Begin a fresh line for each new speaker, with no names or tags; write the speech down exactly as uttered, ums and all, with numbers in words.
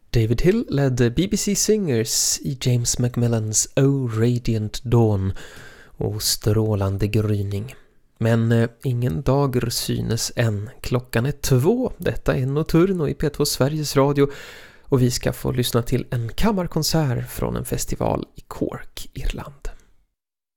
David Hill ledde B B C Singers i James Macmillans O Radiant Dawn och strålande gryning. Men eh, ingen dager synes än. Klockan är två. Detta är Nocturno i P två Sveriges Radio och vi ska få lyssna till en kammarkonsert från en festival i Cork, Irland.